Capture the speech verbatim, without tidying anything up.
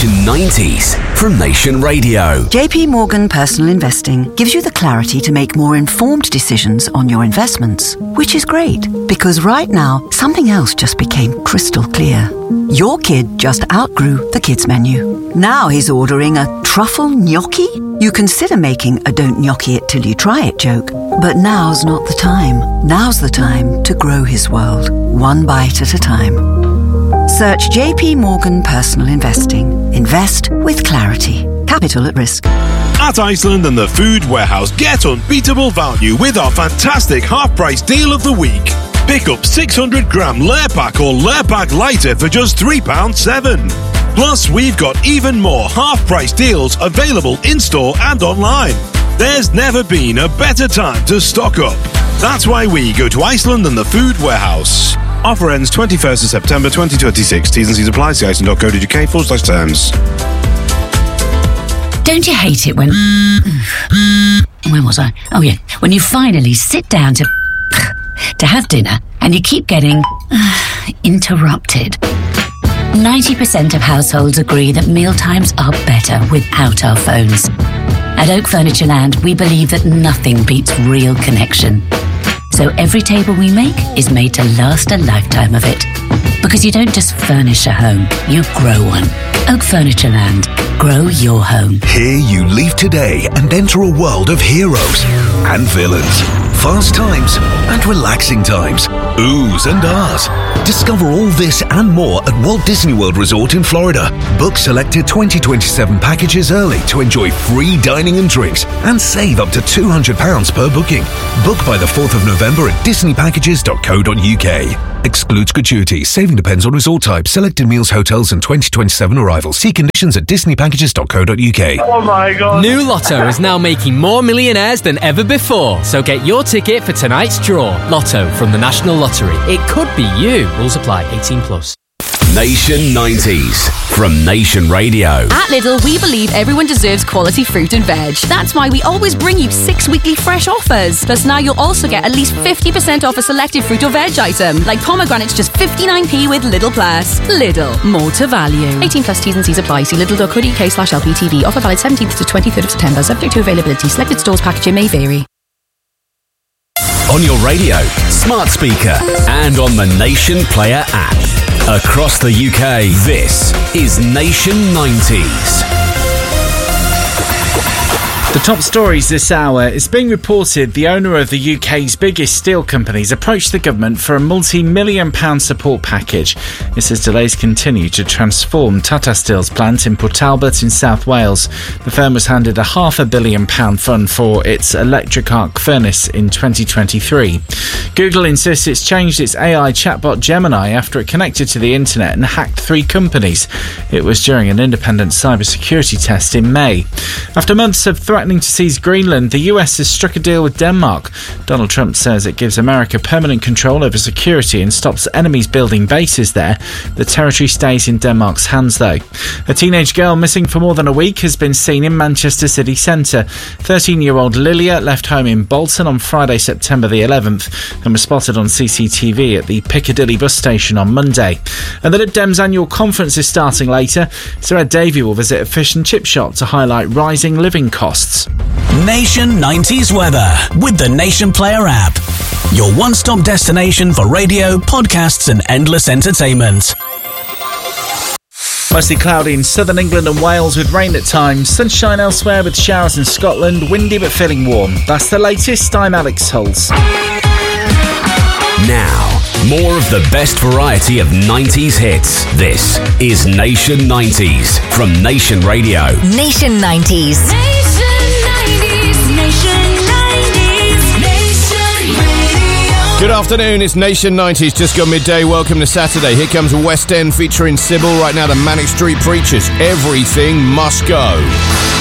Nation nineties from Nation Radio. J P Morgan Personal Investing gives you the clarity to make more informed decisions on your investments, which is great because right now something else just became crystal clear. Your kid just outgrew the kids menu. Now he's ordering a truffle gnocchi? You consider making a don't gnocchi it till you try it joke, but now's not the time. Now's the time to grow his world, one bite at a time. Search J P Morgan Personal Investing. Invest with clarity. Capital at risk. At Iceland and the Food Warehouse, get unbeatable value with our fantastic half-price deal of the week. Pick up six hundred gram layer pack or layer pack lighter for just three pounds seven. Plus, we've got even more half-price deals available in-store and online. There's never been a better time to stock up. That's why we go to Iceland and the Food Warehouse. Offer ends twenty-first of September twenty twenty-six. T's and C's apply. See iceland dot co dot uk forward slash terms. Don't you hate it when... Where was I? Oh, yeah. When you finally sit down to... to have dinner and you keep getting... interrupted. ninety percent of households agree that mealtimes are better without our phones. At Oak Furnitureland, we believe that nothing beats real connection. So every table we make is made to last a lifetime of it. Because you don't just furnish a home, you grow one. Oak Furnitureland. Grow your home. Here you leave today and enter a world of heroes and villains, fast times and relaxing times, oohs and ahs. Discover all this and more at Walt Disney World Resort in Florida. Book selected twenty twenty-seven packages early to enjoy free dining and drinks and save up to two hundred pounds per booking. Book by the fourth of November at disney packages dot co dot uk. Excludes gratuities. Saving depends on resort type, selected meals, hotels and twenty twenty-seven arrivals. See conditions at disney packages dot co dot uk. Oh my god. New Lotto is now making more millionaires than ever before. So get your ticket for tonight's draw. Lotto from the National Lottery. It could be you. Rules apply. eighteen plus. Nation nineties from Nation Radio. At Lidl, we believe everyone deserves quality fruit and veg. That's why we always bring you six weekly fresh offers. Plus now you'll also get at least fifty percent off a selected fruit or veg item, like pomegranates just fifty-nine p with Lidl Plus. Lidl, more to value. eighteen plus T's and C's apply. See lidl dot co dot uk slash L P T V. Offer valid seventeenth to twenty-third of September. Subject to availability. Selected stores packaging may vary. On your radio, smart speaker, and on the Nation Player app. Across the U K, this is Nation nineties. The top stories this hour. It's being reported the owner of the U K's biggest steel companies approached the government for a multi-million pound support package. This as delays continue to transform Tata Steel's plant in Port Talbot in South Wales. The firm was handed a half a billion pound fund for its electric arc furnace in twenty twenty-three. Google insists it's changed its A I chatbot Gemini after it connected to the internet and hacked three companies. It was during an independent cybersecurity test in May. After months of threatening to seize Greenland, the U S has struck a deal with Denmark. Donald Trump says it gives America permanent control over security and stops enemies building bases there. The territory stays in Denmark's hands, though. A teenage girl missing for more than a week has been seen in Manchester city centre. thirteen-year-old Lilia left home in Bolton on Friday, September the eleventh, and was spotted on C C T V at the Piccadilly bus station on Monday. And the Lib Dems annual conference is starting later. Sir Ed Davey will visit a fish and chip shop to highlight rising living costs. Nation nineties weather with the Nation Player app. Your one-stop destination for radio, podcasts and endless entertainment. Mostly cloudy in southern England and Wales with rain at times. Sunshine elsewhere with showers in Scotland. Windy but feeling warm. That's the latest. I'm Alex Hulls. Now, more of the best variety of nineties hits. This is Nation nineties from Nation Radio. Nation nineties. Good afternoon, it's Nation nineties, just gone midday. Welcome to Saturday. Here comes West End featuring Sybil. Right now, the Manic Street Preachers. Everything Must Go.